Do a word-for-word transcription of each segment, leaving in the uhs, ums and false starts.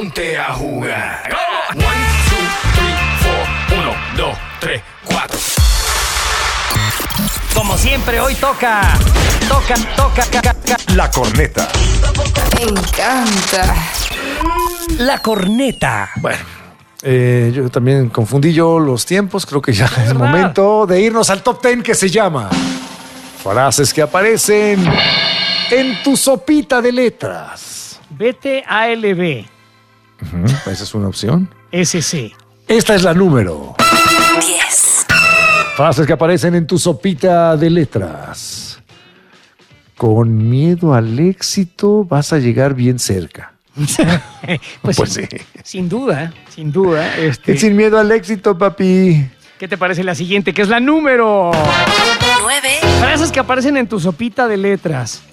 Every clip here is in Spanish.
Ponte a jugar. One, two, three, four. Uno, dos, tres, cuatro. Como siempre, hoy toca, toca, toca, toca, toca. La corneta. Me encanta. La corneta. Bueno, eh, yo también confundí yo los tiempos. Creo que ya es ¿Verdad? momento de irnos al top ten que se llama frases que aparecen en tu sopita de letras. B T A L B. Uh-huh, esa es una opción. S C. Esta es la número diez. frases que aparecen en tu sopita de letras. Con miedo al éxito vas a llegar bien cerca. pues, Pues sin, sí. sin duda, sin duda. Este, Sin miedo al éxito, papi. ¿Qué te parece la siguiente? Que es la número. nueve. Frases que aparecen en tu sopita de letras.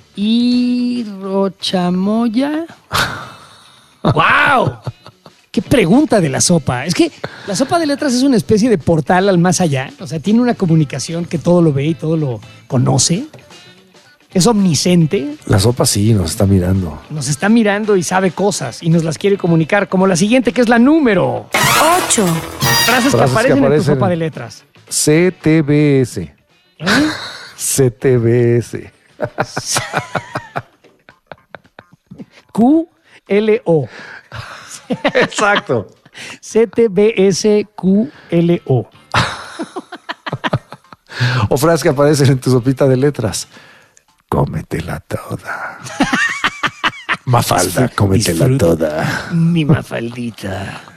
¿Hirochamoya? ¡Wow! ¡Qué pregunta de la sopa! Es que la sopa de letras es una especie de portal al más allá. O sea, tiene una comunicación que todo lo ve y todo lo conoce. Es omnisciente. La sopa sí nos está mirando. Nos está mirando y sabe cosas y nos las quiere comunicar. Como la siguiente, que es la número. ocho. Frases, que, Frases que aparecen en tu aparecen sopa de letras. C T B S. ¿Eh? C T B S. Q L O. Exacto. C T B S Q L O. O frases que aparecen en tu sopita de letras. Cómetela toda. Mafalda, cómetela Disfruta. toda. Mi mafaldita.